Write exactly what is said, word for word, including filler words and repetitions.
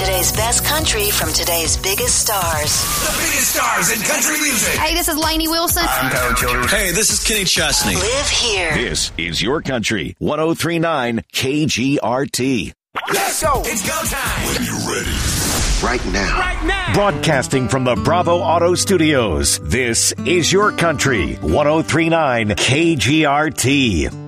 Today's best country from today's biggest stars. The biggest stars in country music. Hey, this is Lainey Wilson. I'm Tyler Childers. Hey, this is Kenny Chesney. Live here. This is your country. one oh three point nine K G R T. Let's go. It's go time. When you're ready. Right now. Right now. Broadcasting from the Bravo Auto Studios. This is your country. one oh three point nine K G R T.